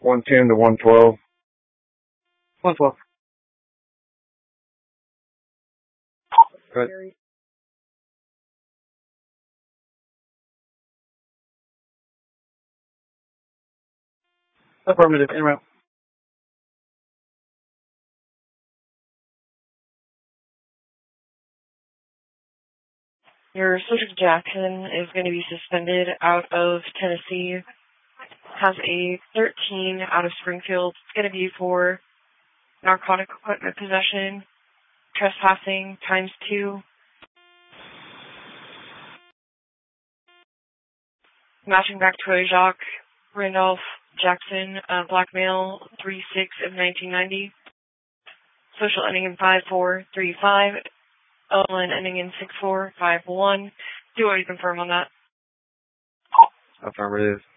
110 to 112. 112. Right. Affirmative. En route. Your Sergeant Jackson is going to be suspended out of Tennessee. Has a 13 out of Springfield. It's going to be for narcotic equipment possession, trespassing ×2. Matching back to Jacques Randolph Jackson, black male, 3/6 of 1990. Social ending in 5435. LN ending in 6451. Do I confirm on that? Affirmative.